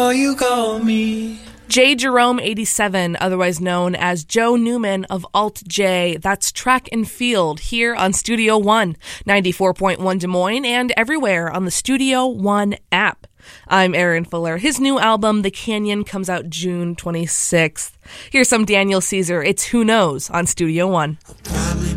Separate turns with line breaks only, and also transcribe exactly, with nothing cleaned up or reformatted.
You call me.
J. Jerome eighty-seven, otherwise known as Joe Newman of Alt J. That's Track and Field here on Studio One, ninety-four point one Des Moines, and everywhere on the Studio One app. I'm Aaron Fuller. His new album, The Canyon, comes out June twenty-sixth. Here's some Daniel Caesar. It's Who Knows on Studio One.
Probably